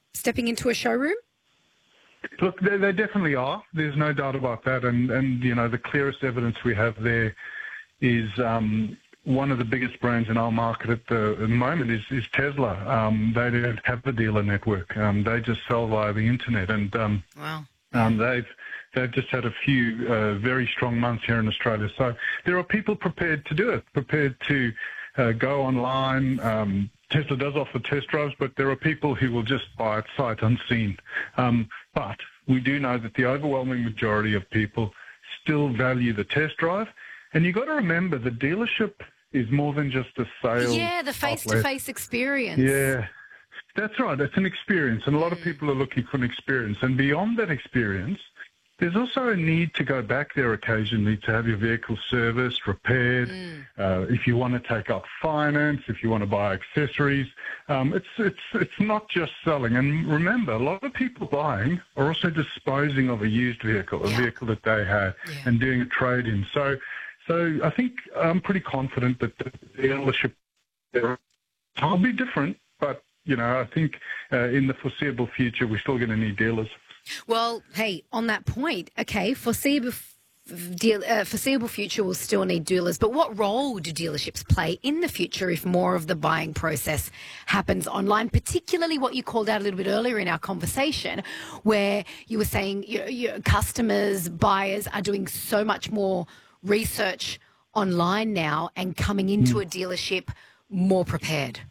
stepping into a showroom? Look, they definitely are. There's no doubt about that. And you know, the clearest evidence we have there is one of the biggest brands in our market at the moment is Tesla. They don't have a dealer network. They just sell via the internet. And Wow. They've just had a few very strong months here in Australia. So there are people prepared to do it, prepared to go online. Tesla does offer test drives, but there are people who will just buy it sight unseen. But we do know that the overwhelming majority of people still value the test drive. And you've got to remember, the dealership is more than just a sales Yeah, the face-to-face experience. Yeah, that's right. It's an experience, and a lot of people are looking for an experience. And beyond that experience, there's also a need to go back there occasionally to have your vehicle serviced, repaired. If you want to take up finance, if you want to buy accessories, it's not just selling. And remember, a lot of people buying are also disposing of a used vehicle, a vehicle that they had, and doing a trade-in. So I think I'm pretty confident that the dealership will be different, but you know, I think in the foreseeable future we're still going to need dealers. Well, hey, on that point, okay, foreseeable future will still need dealers, but what role do dealerships play in the future if more of the buying process happens online, particularly what you called out a little bit earlier in our conversation, where you were saying your customers, buyers are doing so much more research online now and coming into a dealership more prepared?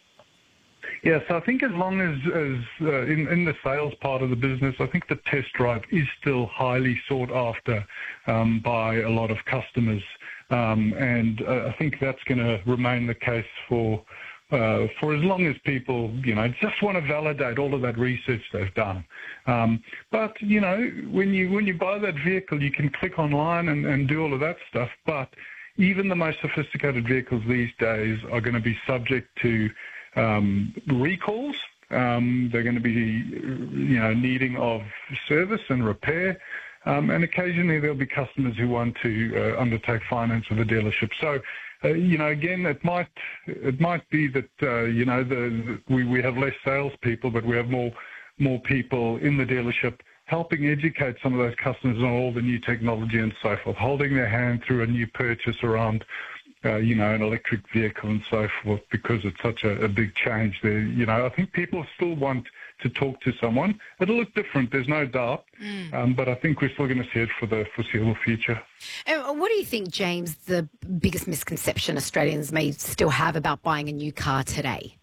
Yes, I think as long as in the sales part of the business, I think the test drive is still highly sought after by a lot of customers, and I think that's going to remain the case for as long as people, you know, just want to validate all of that research they've done. But you know, when you buy that vehicle, you can click online and do all of that stuff. But even the most sophisticated vehicles these days are going to be subject to recalls. They're going to be, you know, needing of service and repair, and occasionally there'll be customers who want to undertake finance with a dealership. So, you know, again, it might be that you know, we have less salespeople, but we have more people in the dealership helping educate some of those customers on all the new technology and so forth, holding their hand through a new purchase around you know, an electric vehicle and so forth, because it's such a big change there. You know, I think people still want to talk to someone. It'll look different, there's no doubt, but I think we're still going to see it for the foreseeable future. And what do you think, James, the biggest misconception Australians may still have about buying a new car today?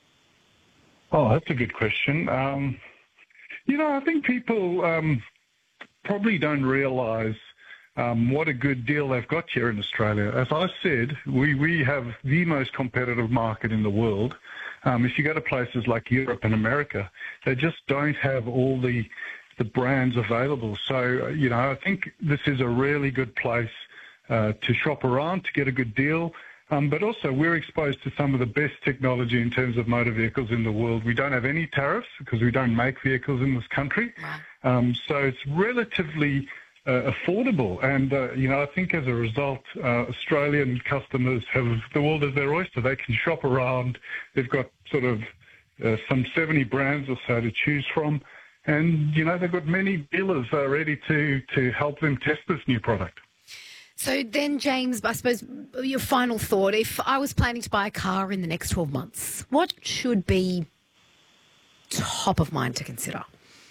Oh, that's a good question. You know, I think people probably don't realise what a good deal they've got here in Australia. As I said, we have the most competitive market in the world. If you go to places like Europe and America, they just don't have all the brands available. So, you know, I think this is a really good place to shop around, to get a good deal. But also we're exposed to some of the best technology in terms of motor vehicles in the world. We don't have any tariffs because we don't make vehicles in this country. So it's relatively affordable, and you know, I think as a result, Australian customers have the world as their oyster. They can shop around. They've got sort of some 70 brands or so to choose from, and you know, they've got many dealers ready to help them test this new product. So then, James, I suppose your final thought: if I was planning to buy a car in the next 12 months, what should be top of mind to consider?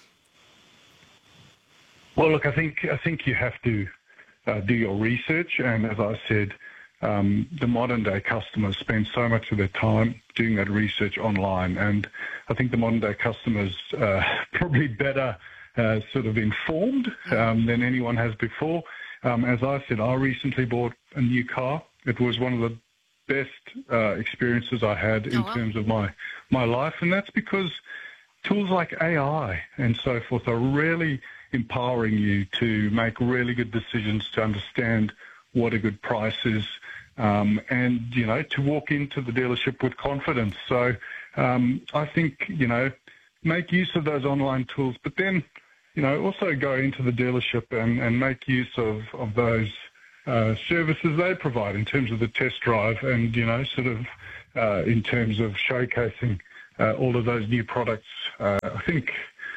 Well, look, I think you have to do your research, and as I said, the modern-day customers spend so much of their time doing that research online, and I think the modern-day customers probably better sort of informed than anyone has before. As I said, I recently bought a new car. It was one of the best experiences I had in terms of my life, and that's because tools like AI and so forth are really empowering you to make really good decisions, to understand what a good price is, and, you know, to walk into the dealership with confidence. So I think, you know, make use of those online tools, but then, you know, also go into the dealership and make use of those services they provide in terms of the test drive and, you know, sort of in terms of showcasing all of those new products. I think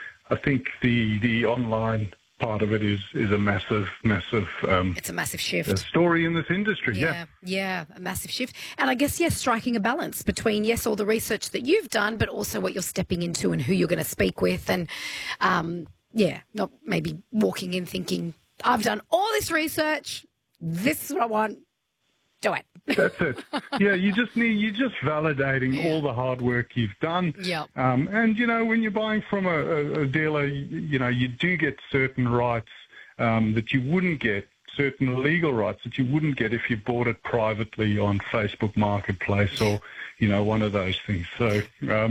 the online part of it is a massive it's a massive shift story in this industry. Yeah, a massive shift. And I guess, yes, striking a balance between, yes, all the research that you've done, but also what you're stepping into and who you're going to speak with. And, not maybe walking in thinking, I've done all this research, this is what I want, do it. That's it. Yeah, you're just validating all the hard work you've done. Yeah. And, when you're buying from a dealer, you do get certain rights that you wouldn't get, certain legal rights that you wouldn't get if you bought it privately on Facebook Marketplace or, one of those things. So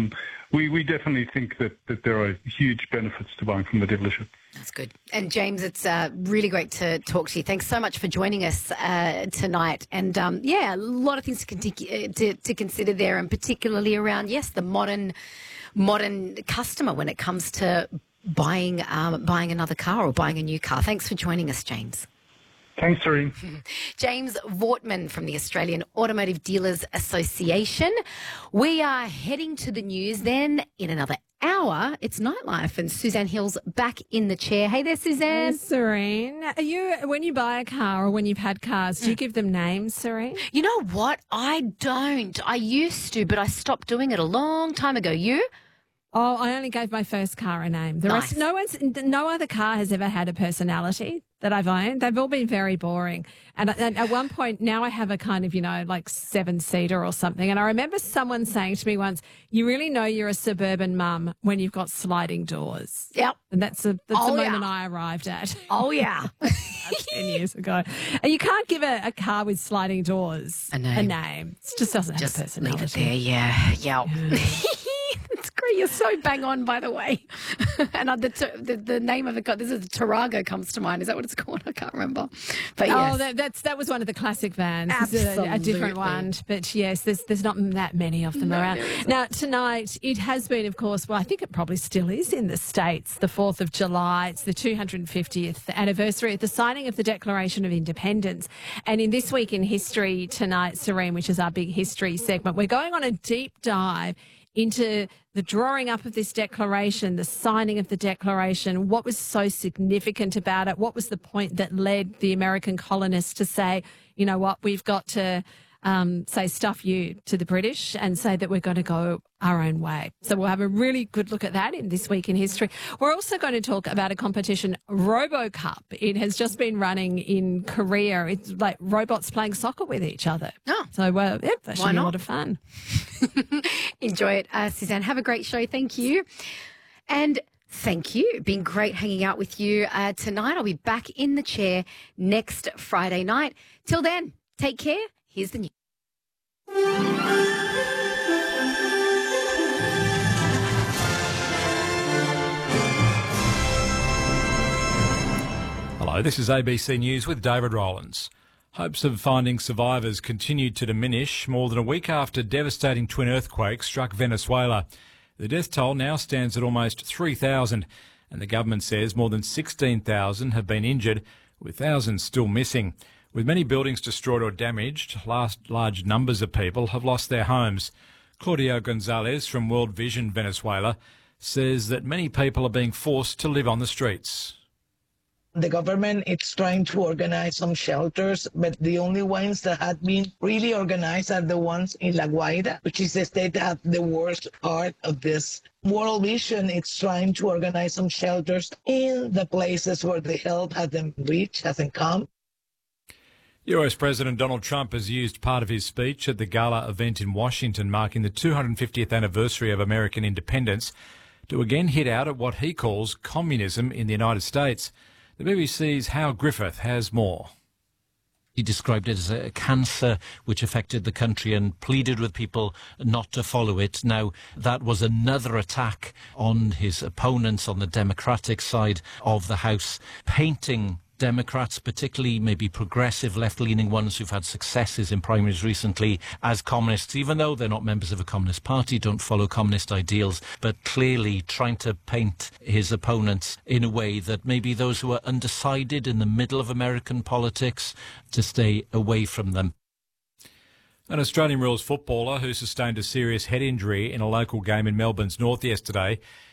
we definitely think that there are huge benefits to buying from the dealership. That's good. And James, it's really great to talk to you. Thanks so much for joining us tonight. And a lot of things to consider there, and particularly around, yes, the modern customer when it comes to buying another car or buying a new car. Thanks for joining us, James. Thanks, Serene. James Vortman from the Australian Automotive Dealers Association. We are heading to the news then in another hour. It's Nightlife, and Suzanne Hill's back in the chair. Hey there, Suzanne. Hey, Serene. When you buy a car or when you've had cars, do you give them names, Serene? You know what? I don't. I used to, but I stopped doing it a long time ago. You? Oh, I only gave my first car a name. The rest, no other car has ever had a personality that I've owned. They've all been very boring. And at one point, now I have a kind of, like 7-seater or something. And I remember someone saying to me once, you really know you're a suburban mum when you've got sliding doors. Yep. And that's the moment I arrived at. Oh, yeah. 10 years ago. And you can't give a car with sliding doors a name. It just doesn't have a personality. Leave it there, yeah. That's great. You're so bang on, by the way. And the name of the car, this is Tarago comes to mind. Is that what it's called? I can't remember. But yes. Oh, that was one of the classic vans. Absolutely. A different one. But yes, there's not that many of them around. Now, tonight, it has been, of course, well, I think it probably still is in the States, the 4th of July. It's the 250th anniversary of the signing of the Declaration of Independence. And in This Week in History tonight, Serene, which is our big history segment, we're going on a deep dive into the drawing up of this declaration, the signing of the declaration, what was so significant about it, what was the point that led the American colonists to say, you know what, we've got to say stuff you to the British and say that we're going to go our own way. So we'll have a really good look at that in This Week in History. We're also going to talk about a competition, RoboCup. It has just been running in Korea. It's like robots playing soccer with each other. Oh. So, that should be a lot of fun. Enjoy it, Suzanne. Have a great show. Thank you. And thank you. Been great hanging out with you tonight. I'll be back in the chair next Friday night. Till then, take care. Here's the news. Hello, this is ABC News with David Rowlands. Hopes of finding survivors continued to diminish more than a week after devastating twin earthquakes struck Venezuela. The death toll now stands at almost 3,000, and the government says more than 16,000 have been injured, with thousands still missing. With many buildings destroyed or damaged, large numbers of people have lost their homes. Claudio Gonzalez from World Vision Venezuela says that many people are being forced to live on the streets. The government is trying to organize some shelters, but the only ones that have been really organized are the ones in La Guaira, which is the state that has the worst part of this. World Vision is trying to organize some shelters in the places where the help hasn't come. US President Donald Trump has used part of his speech at the gala event in Washington marking the 250th anniversary of American independence to again hit out at what he calls communism in the United States. The BBC's Hal Griffith has more. He described it as a cancer which affected the country and pleaded with people not to follow it. Now, that was another attack on his opponents on the Democratic side of the House, painting Democrats, particularly maybe progressive left-leaning ones who've had successes in primaries recently, as communists, even though they're not members of a communist party, don't follow communist ideals, but clearly trying to paint his opponents in a way that maybe those who are undecided in the middle of American politics to stay away from them. An Australian rules footballer who sustained a serious head injury in a local game in Melbourne's north yesterday